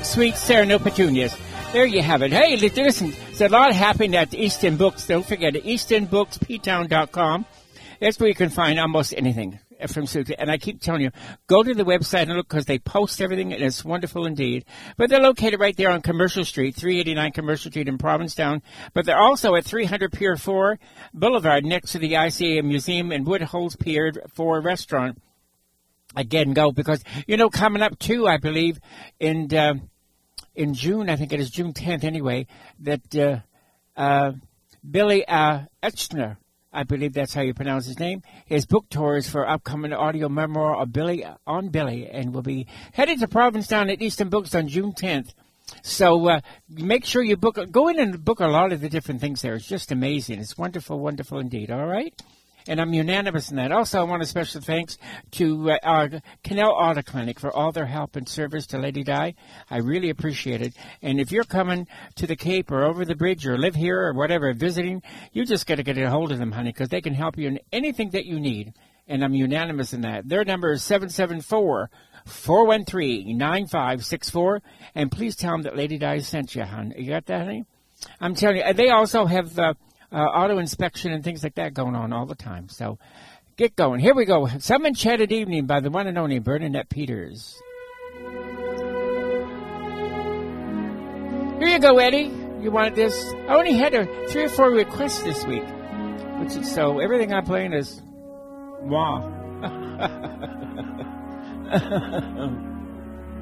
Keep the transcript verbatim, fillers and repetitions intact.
sweet Serrano petunias. There you have it. Hey, listen, there's a lot happening at Easton Books. Don't forget it, easton books p town dot com. That's where you can find almost anything from Suki. And I keep telling you, go to the website and look because they post everything, and it's wonderful indeed. But they're located right there on Commercial Street, three eighty-nine Commercial Street in Provincetown. But they're also at three hundred Pier four Boulevard next to the I C A Museum and Woodholes Pier four Restaurant. Again, go because, you know, coming up too, I believe, in uh, in June, I think it is June tenth anyway, that uh, uh, Billy uh, Etchner, I believe that's how you pronounce his name. His book tour is for upcoming audio memoir of Billy on Billy, and will be headed to Provincetown at Easton Books on June tenth. So uh, make sure you book. Go in and book a lot of the different things there. It's just amazing. It's wonderful, wonderful indeed. All right. And I'm unanimous in that. Also, I want a special thanks to uh, our Canal Auto Clinic for all their help and service to Lady Di. I really appreciate it. And if you're coming to the Cape or over the bridge or live here or whatever, visiting, you just got to get a hold of them, honey, because they can help you in anything that you need. And I'm unanimous in that. Their number is seven seven four, four one three, nine five six four. And please tell them that Lady Di sent you, hon. You got that, honey? I'm telling you. They also have... Uh, Uh, auto inspection and things like that going on all the time. So get going. Here we go. Some Enchanted Evening by the one and only Bernadette Peters. Here you go, Eddie. You wanted this? I only had a, three or four requests this week, which is so everything I'm playing is wah.